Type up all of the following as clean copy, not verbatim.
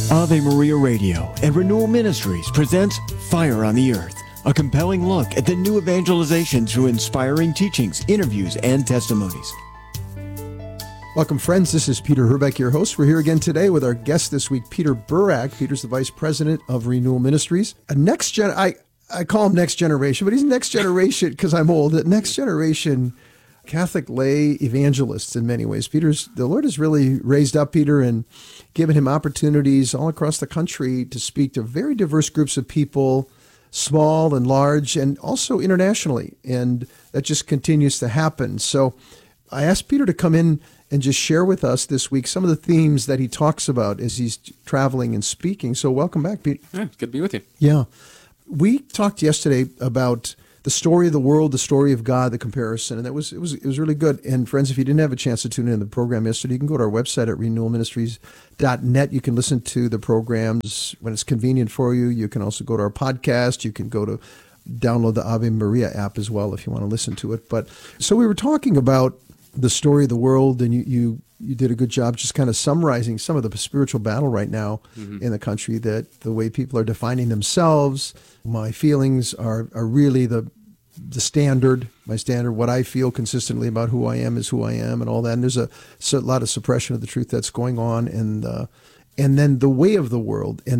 Ave Maria Radio and Renewal Ministries presents Fire on the Earth, a compelling look at the new evangelization through inspiring teachings, interviews, and testimonies. Welcome, friends. This is Peter Herbeck, your host. We're here again today with our guest this week, Peter Burak. Peter's the Vice President of Renewal Ministries. I call him Next Generation, but he's Next Generation because I'm old. Next Generation Catholic lay evangelists in many ways. The Lord has really raised up Peter and given him opportunities all across the country to speak to very diverse groups of people, small and large, and also internationally. And that just continues to happen. So I asked Peter to come in and just share with us this week some of the themes that he talks about as he's traveling and speaking. So welcome back, Peter. Yeah, it's good to be with you. Yeah. We talked yesterday about the story of the world, the story of God, the comparison, and it was really good. And friends, if you didn't have a chance to tune in the program yesterday, you can go to our website at renewalministries.net. You can listen to the programs when it's convenient for you. You can also go to our podcast. You can go to download the Ave Maria app as well if you want to listen to it. But so we were talking about the story of the world, and you did a good job just kind of summarizing some of the spiritual battle right now in the country, that the way people are defining themselves. My feelings are really the standard, my standard, what I feel consistently about who I am is who I am and all that. And there's a lot of suppression of the truth that's going on. And then the way of the world, and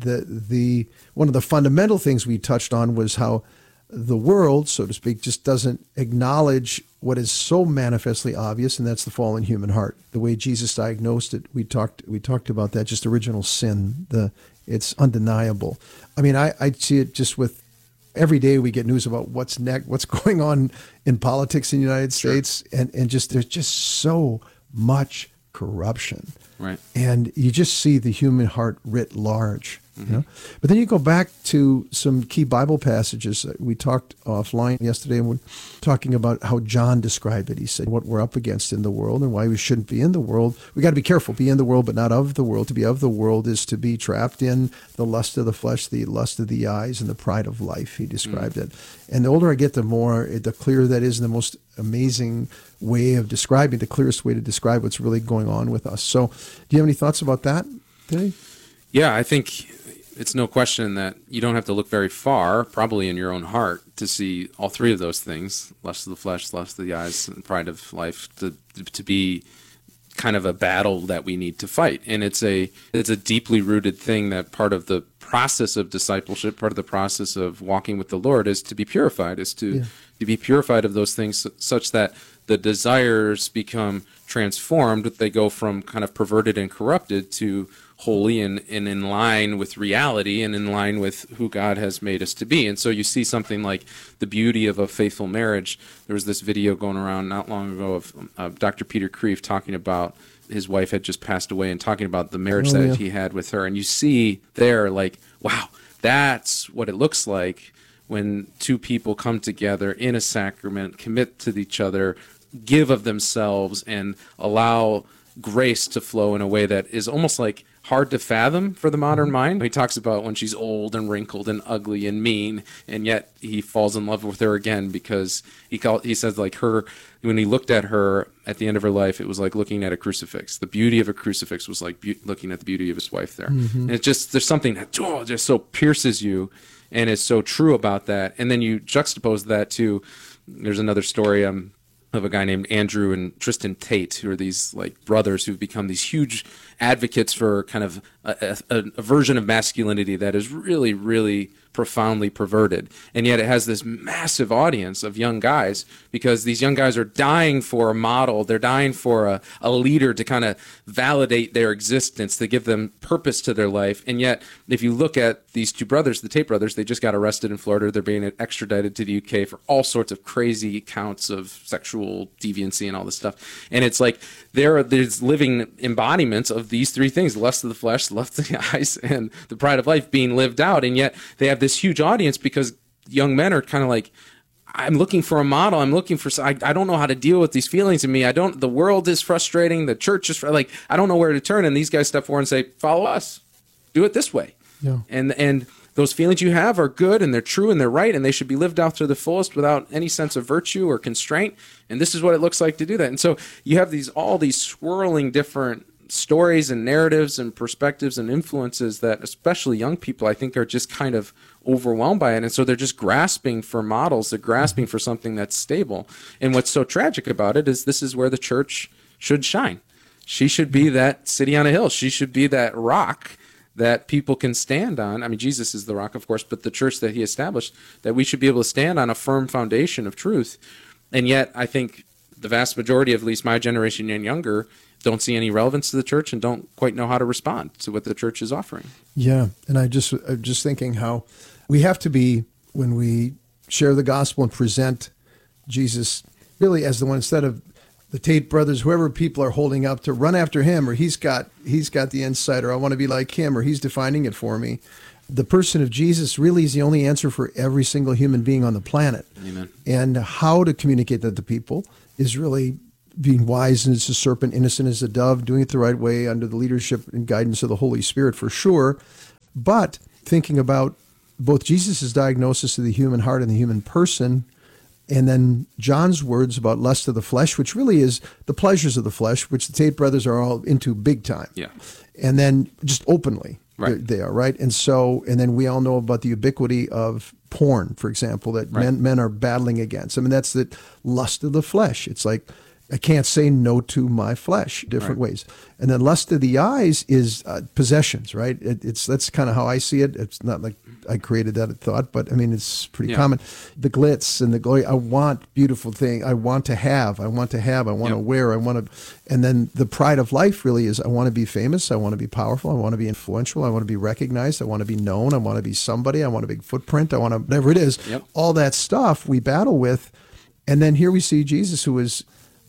the one of the fundamental things we touched on was how the world, so to speak, just doesn't acknowledge what is so manifestly obvious, and that's the fallen human heart. The way Jesus diagnosed it, we talked about that, just original sin. It's undeniable. I mean, I see it just with every day we get news about what's going on in politics in the United States, and just there's just so much corruption. Right. And you just see the human heart writ large. You know? But then you go back to some key Bible passages. We talked offline yesterday, and we're talking about how John described it. He said what we're up against in the world and why we shouldn't be in the world. We got to be careful, be in the world, but not of the world. To be of the world is to be trapped in the lust of the flesh, the lust of the eyes, and the pride of life. He described it. And the older I get, the clearer that is, and the most amazing way of describing, the clearest way to describe what's really going on with us. So do you have any thoughts about that today? Yeah, I think it's no question that you don't have to look very far, probably in your own heart, to see all three of those things, lust of the flesh, lust of the eyes, and pride of life, to be kind of a battle that we need to fight. And it's a deeply rooted thing that part of the process of discipleship, part of the process of walking with the Lord is to be purified, to be purified of those things such that the desires become transformed. They go from kind of perverted and corrupted to holy and in line with reality and in line with who God has made us to be. And so you see something like the beauty of a faithful marriage. There was this video going around not long ago of Dr. Peter Kreeft talking about his wife had just passed away and talking about the marriage that he had with her. And you see there, like, wow, that's what it looks like when two people come together in a sacrament, commit to each other, give of themselves, and allow grace to flow in a way that is almost like hard to fathom for the modern mind. He talks about when she's old and wrinkled and ugly and mean, and yet he falls in love with her again because he says, like, her, when he looked at her at the end of her life, it was like looking at a crucifix. The beauty of a crucifix was like looking at the beauty of his wife there. And it's just, there's something that just so pierces you and is so true about that. And then you juxtapose that to, there's another story of a guy named Andrew and Tristan Tate, who are these like brothers who've become these huge advocates for kind of a version of masculinity that is really, really profoundly perverted. And yet it has this massive audience of young guys because these young guys are dying for a model. They're dying for a leader to kind of validate their existence, to give them purpose to their life. And yet, if you look at these two brothers, the Tate brothers, they just got arrested in Florida. They're being extradited to the UK for all sorts of crazy counts of sexual deviancy and all this stuff. And it's like there's living embodiments of these three things: the lust of the flesh, the lust of the eyes, and the pride of life being lived out. And yet they have this huge audience because young men are kind of like, I'm looking for a model. I'm looking for, I don't know how to deal with these feelings in me. The world is frustrating. The church is like, I don't know where to turn. And these guys step forward and say, follow us, do it this way. Yeah. And those feelings you have are good and they're true and they're right and they should be lived out to the fullest without any sense of virtue or constraint. And this is what it looks like to do that. And so you have all these swirling different stories and narratives and perspectives and influences that especially young people, I think, are just kind of overwhelmed by it. And so they're just grasping for models. They're grasping for something that's stable. And what's so tragic about it is this is where the church should shine. She should be that city on a hill. She should be that rock that people can stand on. I mean, Jesus is the rock, of course, but the church that he established, that we should be able to stand on a firm foundation of truth. And yet, I think the vast majority of at least my generation and younger don't see any relevance to the church and don't quite know how to respond to what the church is offering. Yeah, and I'm just thinking how we have to be, when we share the gospel and present Jesus really as the one, instead of the Tate brothers, whoever people are holding up, to run after him, or he's got the insight, or I want to be like him, or he's defining it for me. The person of Jesus really is the only answer for every single human being on the planet. Amen. And how to communicate that to people is really being wise as a serpent, innocent as a dove, doing it the right way under the leadership and guidance of the Holy Spirit, for sure. But thinking about both Jesus' diagnosis of the human heart and the human person, and then John's words about lust of the flesh, which really is the pleasures of the flesh, which the Tate brothers are all into big time. Yeah. And then just openly, right. they are, right? And so, and then we all know about the ubiquity of porn, for example, that right. men are battling against. I mean, that's the lust of the flesh. It's like, I can't say no to my flesh, different right. ways. And then lust of the eyes is possessions, right? That's kind of how I see it. It's not like I created that thought, but I mean, it's pretty common. The glitz and the glory. I want beautiful things. I want to have. I want to wear. I want to. And then the pride of life really is, I want to be famous. I want to be powerful. I want to be influential. I want to be recognized. I want to be known. I want to be somebody. I want a big footprint. I want to, whatever it is. Yep. All that stuff we battle with. And then here we see Jesus, who is,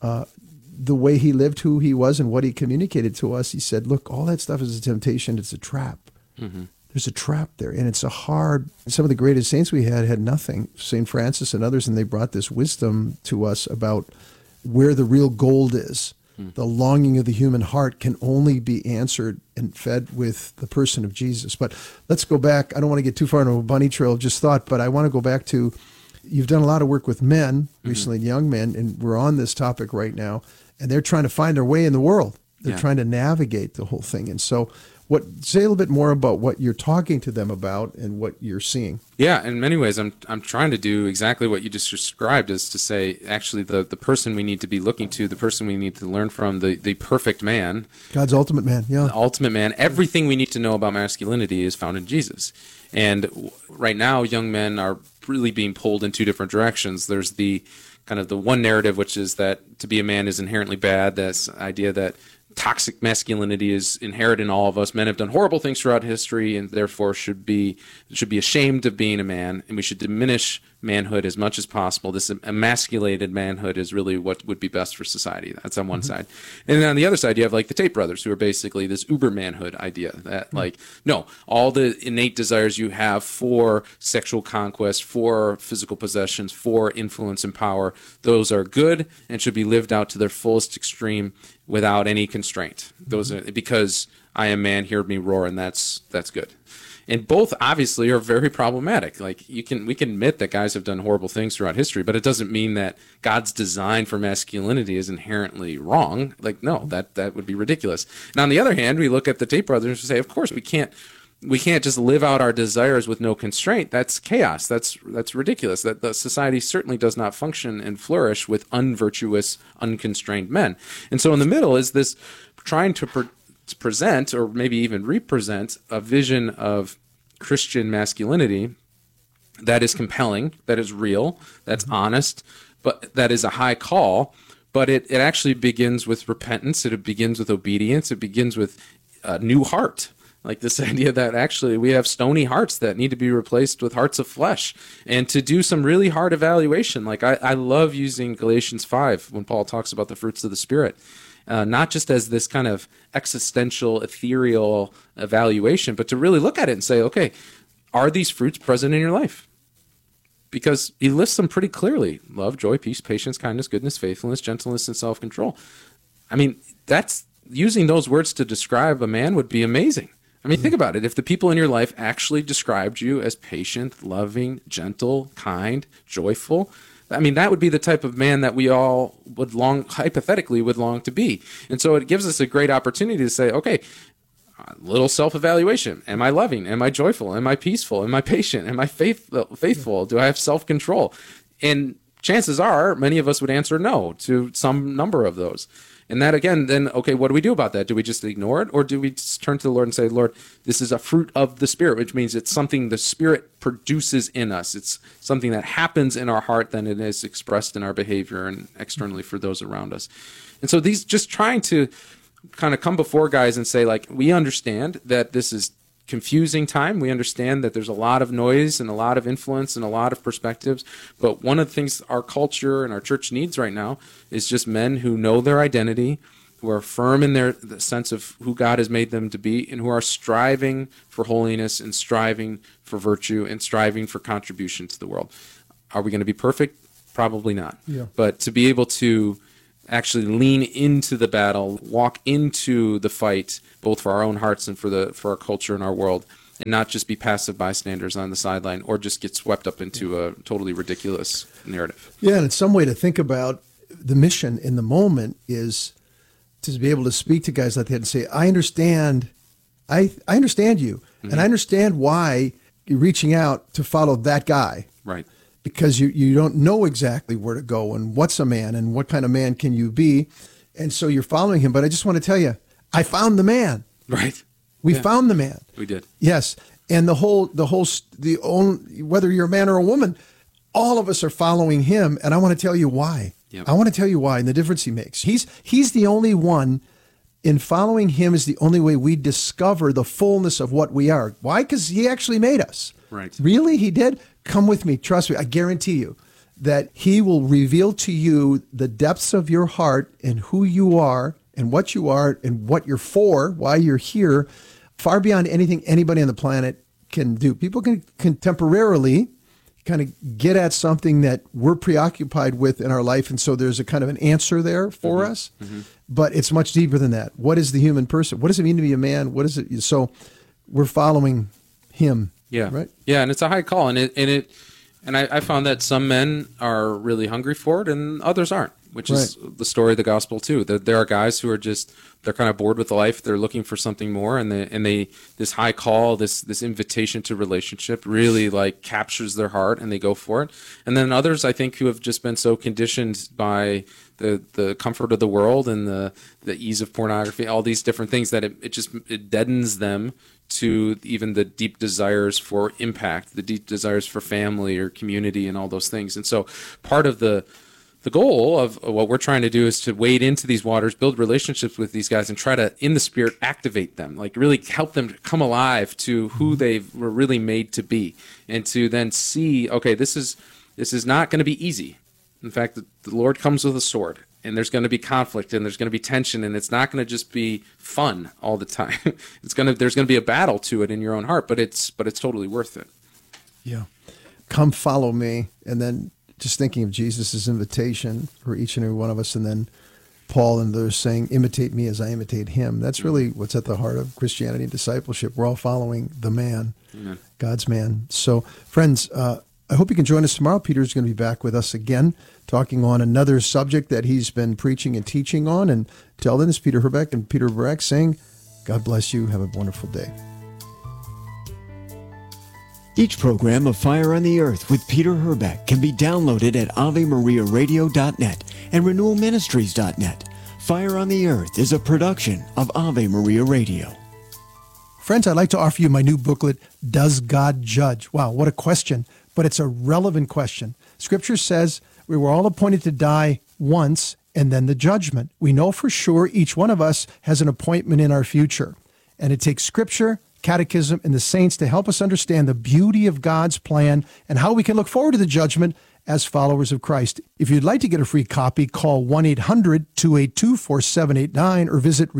the way he lived, who he was, and what he communicated to us. He said, look, all that stuff is a temptation. It's a trap. Mm-hmm. There's a trap there. And it's some of the greatest saints we had nothing. St. Francis and others, and they brought this wisdom to us about where the real gold is. Mm. The longing of the human heart can only be answered and fed with the person of Jesus. But let's go back. I don't want to get too far into a bunny trail of just thought, but I want to go back to, you've done a lot of work with men recently, young men, and we're on this topic right now, and they're trying to find their way in the world. They're trying to navigate the whole thing. And so say a little bit more about what you're talking to them about and what you're seeing. Yeah, in many ways, I'm trying to do exactly what you just described, is to say, actually, the person we need to be looking to, the person we need to learn from, the perfect man. God's ultimate man, The ultimate man. Everything we need to know about masculinity is found in Jesus. And right now, young men are really being pulled in two different directions. There's the kind of the one narrative, which is that to be a man is inherently bad. This idea that toxic masculinity is inherent in all of us. Men have done horrible things throughout history, and therefore should be ashamed of being a man, and we should diminish manhood as much as possible. This emasculated manhood is really what would be best for society. That's on one side. And then on the other side, you have like the Tate brothers, who are basically this uber manhood idea that no, all the innate desires you have for sexual conquest, for physical possessions, for influence and power, those are good and should be lived out to their fullest extreme without any constraint. Those are, because I am man, hear me roar, and that's good. And both obviously are very problematic. Like we can admit that guys have done horrible things throughout history, but it doesn't mean that God's design for masculinity is inherently wrong. Like, no, that would be ridiculous. And on the other hand, we look at the Tate brothers and say, of course we can't just live out our desires with no constraint. That's chaos. That's ridiculous. That the society certainly does not function and flourish with unvirtuous, unconstrained men. And so in the middle is this trying to present, or maybe even represent, a vision of Christian masculinity that is compelling, that is real, that's honest, but that is a high call. But it actually begins with repentance. It begins with obedience. It begins with a new heart. Like this idea that actually we have stony hearts that need to be replaced with hearts of flesh, and to do some really hard evaluation. Like I love using Galatians 5 when Paul talks about the fruits of the Spirit. Not just as this kind of existential, ethereal evaluation, but to really look at it and say, okay, are these fruits present in your life? Because he lists them pretty clearly: love, joy, peace, patience, kindness, goodness, faithfulness, gentleness, and self-control. I mean, that's using those words to describe a man would be amazing. I mean, think about it. If the people in your life actually described you as patient, loving, gentle, kind, joyful, I mean, that would be the type of man that we all hypothetically would long to be. And so it gives us a great opportunity to say, okay, a little self-evaluation. Am I loving? Am I joyful? Am I peaceful? Am I patient? Am I faithful? Do I have self-control? And chances are many of us would answer no to some number of those. And that, again, then, okay, what do we do about that? Do we just ignore it? Or do we just turn to the Lord and say, Lord, this is a fruit of the Spirit, which means it's something the Spirit produces in us. It's something that happens in our heart, then it is expressed in our behavior and externally for those around us. And so these, just trying to kind of come before guys and say, like, we understand that this is confusing time. We understand that there's a lot of noise and a lot of influence and a lot of perspectives. But one of the things our culture and our church needs right now is just men who know their identity, who are firm in the sense of who God has made them to be, and who are striving for holiness and striving for virtue and striving for contribution to the world. Are we going to be perfect? Probably not. Yeah. But to be able to actually lean into the battle, walk into the fight, both for our own hearts and for our culture and our world, and not just be passive bystanders on the sideline or just get swept up into a totally ridiculous narrative. Yeah, and it's some way to think about the mission in the moment is to be able to speak to guys like that and say, I understand you, Mm-hmm. and I understand why you're reaching out to follow that guy. Right. Because you don't know exactly where to go and what's a man and what kind of man can you be. And so you're following him. But I just want to tell you, I found the man. Right. We found the man. We did. Yes. And whether you're a man or a woman, all of us are following him. And I want to tell you why. Yep. I want to tell you why and the difference he makes. He's the only one. In following him is the only way we discover the fullness of what we are. Why? Because he actually made us. Right. Really? He did? Come with me. Trust me. I guarantee you that he will reveal to you the depths of your heart and who you are and what you're for, why you're here, far beyond anything anybody on the planet can do. People can temporarily kind of get at something that we're preoccupied with in our life. And so there's a kind of an answer there for us, but it's much deeper than that. What is the human person? What does it mean to be a man? What is it? So we're following him. Yeah. Right. Yeah. And it's a high call. And I found that some men are really hungry for it and others aren't, which is the story of the gospel too. There are guys who are they're kind of bored with life. They're looking for something more. And this high call, this invitation to relationship really like captures their heart and they go for it. And then others, I think, who have just been so conditioned by the comfort of the world and the ease of pornography, all these different things that it deadens them to even the deep desires for impact, the deep desires for family or community and all those things. And so part of the goal of what we're trying to do is to wade into these waters, build relationships with these guys, and try to, in the Spirit, activate them, like really help them to come alive to who they were really made to be, and to then see, okay, this is not going to be easy. In fact, the Lord comes with a sword, and there's going to be conflict, and there's going to be tension, and it's not going to just be fun all the time. There's going to be a battle to it in your own heart, but it's totally worth it. Yeah. Come follow me. And then just thinking of Jesus' invitation for each and every one of us, and then Paul and others saying, imitate me as I imitate him. That's really what's at the heart of Christianity and discipleship. We're all following the man, Amen. God's man. So, friends, I hope you can join us tomorrow. Peter's going to be back with us again, talking on another subject that he's been preaching and teaching on. And till then, it's Peter Herbeck and Peter Brack saying, God bless you. Have a wonderful day. Each program of Fire on the Earth with Peter Herbeck can be downloaded at AveMariaRadio.net and RenewalMinistries.net. Fire on the Earth is a production of Ave Maria Radio. Friends, I'd like to offer you my new booklet, Does God Judge? Wow, what a question, but it's a relevant question. Scripture says we were all appointed to die once and then the judgment. We know for sure each one of us has an appointment in our future, and it takes Scripture, Catechism, and the saints to help us understand the beauty of God's plan and how we can look forward to the judgment as followers of Christ. If you'd like to get a free copy, call 1-800-282-4789 or visit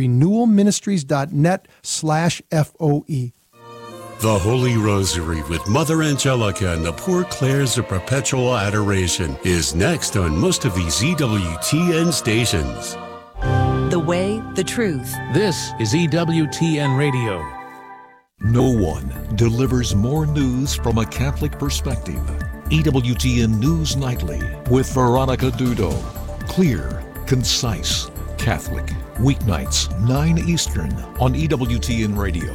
renewalministries.net/FOE. The Holy Rosary with Mother Angelica and the Poor Clares of Perpetual Adoration is next on most of these EWTN stations. The way, the truth. This is EWTN Radio. No one delivers more news from a Catholic perspective EWTN News Nightly with Veronica Dudo. Clear, concise, Catholic. Weeknights, 9 Eastern on EWTN Radio.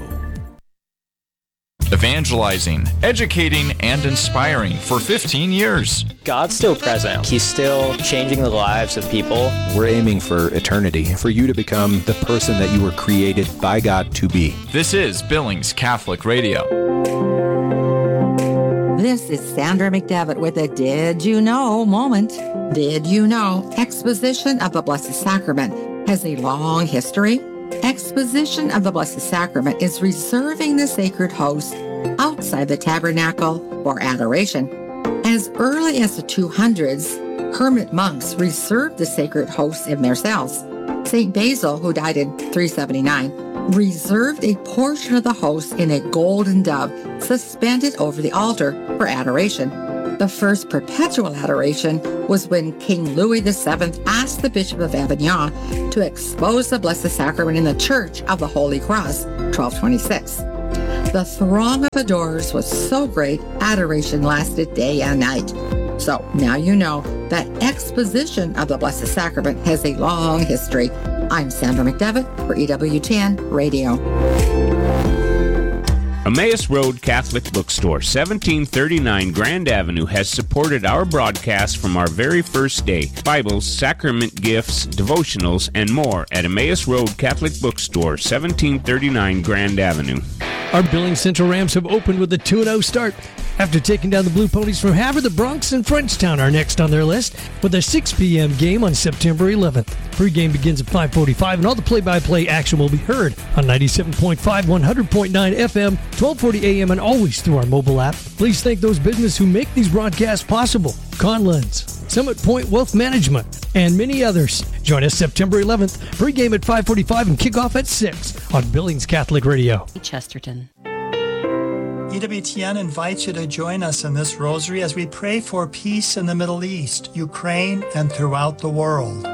Evangelizing, educating, and inspiring for 15 years. God's still present. He's still changing the lives of people. We're aiming for eternity, for you to become the person that you were created by God to be. This is Billings Catholic Radio. This is Sandra McDevitt with a Did You Know moment. Did you know Exposition of the Blessed Sacrament has a long history? Exposition of the Blessed Sacrament is reserving the sacred host outside the tabernacle for adoration. As early as the 200s, hermit monks reserved the sacred hosts in their cells. St. Basil, who died in 379, reserved a portion of the host in a golden dove suspended over the altar for adoration. The first perpetual adoration was when King Louis VII asked the Bishop of Avignon to expose the Blessed Sacrament in the Church of the Holy Cross, 1226. The throng of adorers was so great, adoration lasted day and night. So now you know that Exposition of the Blessed Sacrament has a long history. I'm Sandra McDevitt for EWTN Radio. Emmaus Road Catholic Bookstore, 1739 Grand Avenue, has supported our broadcast from our very first day. Bibles, sacrament gifts, devotionals, and more at Emmaus Road Catholic Bookstore, 1739 Grand Avenue. Our Billings Central Rams have opened with a 2-0 start. After taking down the Blue Ponies from Havre, the Bronx and Frenchtown are next on their list with a 6 p.m. game on September 11th. Pre-game begins at 5:45, and all the play-by-play action will be heard on 97.5, 100.9 FM, 1240 AM, and always through our mobile app. Please thank those businesses who make these broadcasts possible. Conlens, Summit Point Wealth Management, and many others. Join us September 11th, pre-game at 5:45 and kickoff at 6 on Billings Catholic Radio. Chesterton. EWTN invites you to join us in this rosary as we pray for peace in the Middle East, Ukraine, and throughout the world.